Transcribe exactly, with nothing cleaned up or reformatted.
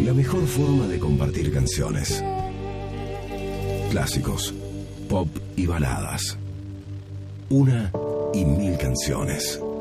La mejor forma de compartir canciones. Clásicos, pop y baladas. Una y mil canciones.